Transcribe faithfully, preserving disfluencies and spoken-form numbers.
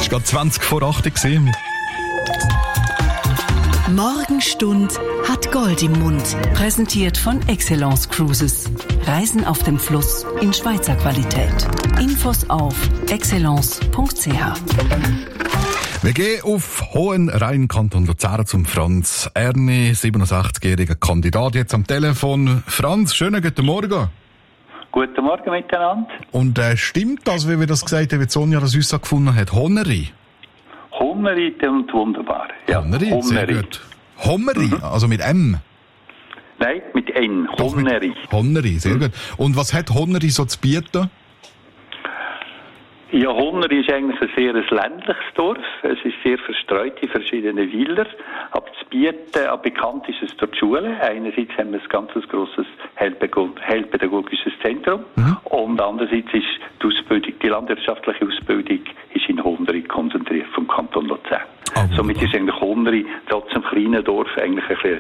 gerade zwanzig vor acht gesehen. Morgenstund hat Gold im Mund. Präsentiert von Excellence Cruises. Reisen auf dem Fluss in Schweizer Qualität. Infos auf excellence punkt c h. Wir gehen auf Hohenrhein, Kanton Luzern, zum Franz Erni, siebenundsechzigjähriger Kandidat, jetzt am Telefon. Franz, schönen guten Morgen. Guten Morgen miteinander. Und äh, stimmt das, wie wir das gesagt haben, wie Sonja das uns gefunden hat? Honeri? Honeri und wunderbar. Ja, Honeri, sehr gut. Honeri, mhm. also mit M? Nein, mit N. Honeri. Honeri, sehr mhm. gut. Und was hat Honeri so zu bieten? Ja, Honeri ist eigentlich ein sehr ländliches Dorf. Es ist sehr verstreut in verschiedene Wälder. Aber zu bieten, aber bekannt ist es durch die Schule. Einerseits haben wir ein ganz grosses heilpädagogisches Zentrum. Mhm. Und andererseits ist die Ausbildung, die landwirtschaftliche Ausbildung ist in Honeri konzentriert vom Kanton Luzern. Oh, somit ist eigentlich Honeri trotz einem kleinen Dorf eigentlich ein